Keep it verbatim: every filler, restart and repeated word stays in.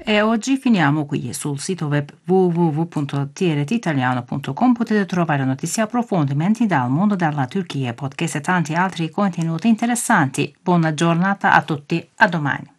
E oggi finiamo qui. Sul sito web w w w punto t r t italiano punto com potete trovare notizie e approfondimenti dal mondo della Turchia, podcast e tanti altri contenuti interessanti. Buona giornata a tutti, a domani.